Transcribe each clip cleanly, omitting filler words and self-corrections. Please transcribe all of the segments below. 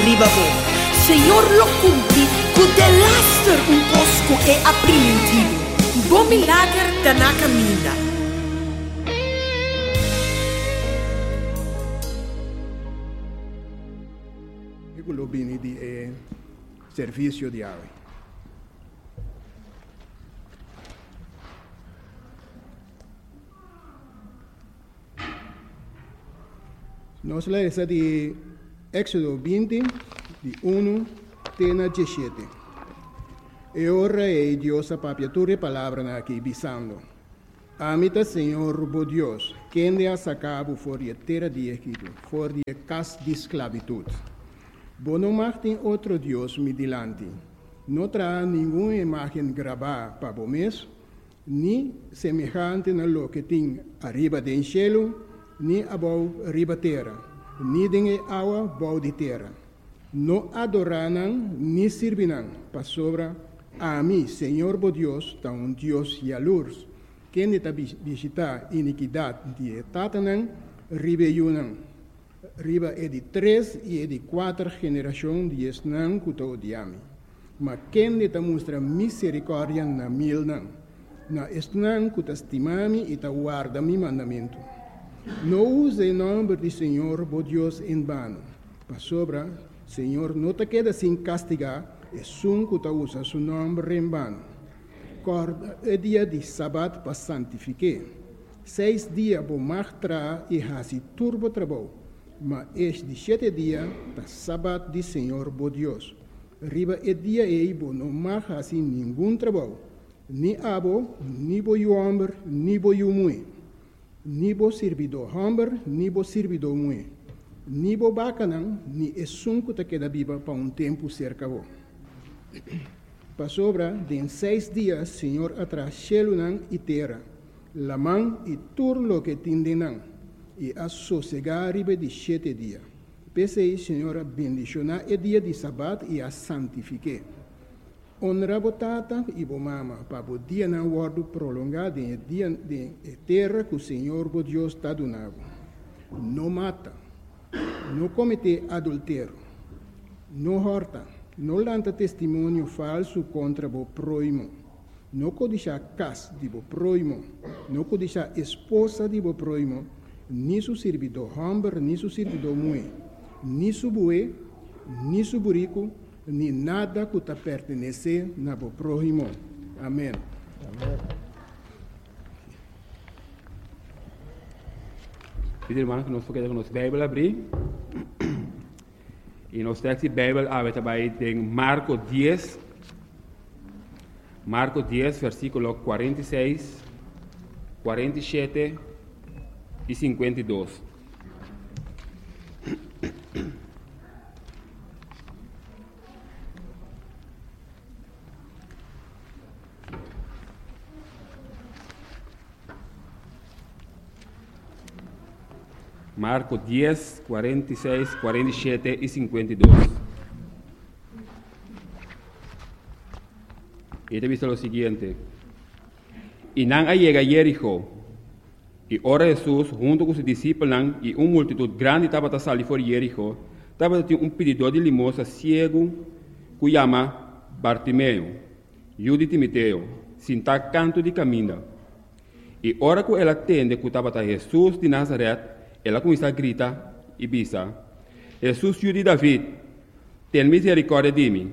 riba bo. Senhor lo cumpri, cu de laster un posco e apprimentivo. Bo milagre da na cammina. Quello bene di servizio di ave. Nós lemos de Éxodo 20, de 1 até 17. E ora é Deus a papiatura palavra aqui, bisando. Amita Senhor, bo Deus, quem de a sacabo for de terra de Egito, for de casa de esclavitud. Bo não tem outro Deus me dilante. Não terá nenhuma imagem gravada para o mês, nem semelhante na lo que tem arriba do cielo, nem abaixo arriba terra, nem de água abaixo de terra. Não adorarão, nem servirão, para sobra a mim, Senhor bo Deus, tá um Deus luz, quem está visitar iniquidade de tatanã, ribeiunã. Riba é de 3 e é de 4 gerações de esnã que o odiame. Mas quem está mostra misericórdia na mil não. Na esnã que estimame e guarda mi mandamento. Não use o nome do Senhor, bo Deus, em vano. Para sobra, Senhor, não te queda sem castigar, e sun que usa seu nome em vano. Corda é dia de sábado para santificar. 6 dias bo martra e hasi turbo trabalho. Mas este 7 dias, da sábado de Senhor, bo Deus. Riba é dia e bo não marca assim nenhum trabalho. Ni abo, ni bo homem, ni bo mulher. Ni bo servidor homem, ni bo servidor mulher. Ni bo bacanão, ni é sunco que queda viva para um tempo cerca bo. Para sobra, de 6 dias, Senhor atrás cielo e terra. La mão e tudo lo que tindenão. E a sossegar riba de 7 dias. Pensei, Senhora, bendicionar o dia de sábado e a santifique. Honra bo tata e bo mama, para o dia não guardo prolongado em dia de terra que o Senhor bo Deus está donando. Não mata, não comete adultério, não horta, não lanta testemunho falso contra bo próximo, não codiça casa de bo próximo, não codiça esposa de bo próximo, ni su servidor homem, ni su servidor mulher, ni su bue, ni su burico, ni nada que te pertenece na bo próximo. Amém. Pedir irmão que nós podemos nossa Bíblia abrir. E nós temos a Bíblia aberta em Marcos 10. Marcos 10, versículo 46, 47 e 52. Marcos 10, 46, 47 e 52. Y te he visto lo siguiente. Y nan llega a Jericho. Y ora Jesús, junto con sus discípulos y una multitud grande estaba a salir por Jericho, estaba un pedidor de limosna ciego, que llama Bartimeo, hijo de Timoteo, sin tal canto de camino. Y ora que ela atende que estaba a Jesús de Nazaret, ela começa a gritar e bisa: Jesus, filho de David, tem misericórdia de mim.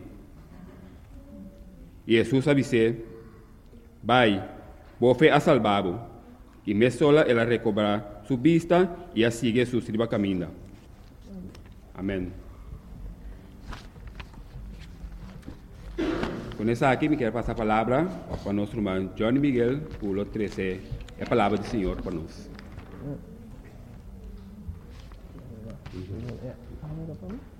E Jesus avise: vai, boa fé a salvado. E me sola ela recobra sua vista e a sigue su riba caminho. Amém. Com essa aqui, me quero passar a palavra para o nosso irmão Johnny Miguel, por 13, a palavra do Senhor para nós.